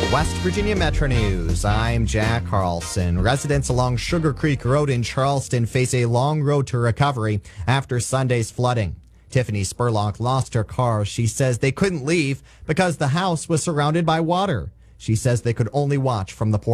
West Virginia Metro News. I'm Jack Carlson. Residents along Sugar Creek Road in Charleston face a long road to recovery after Sunday's flooding. Tiffany Spurlock lost her car. She says they couldn't leave because the house was surrounded by water. She says they could only watch from the porch.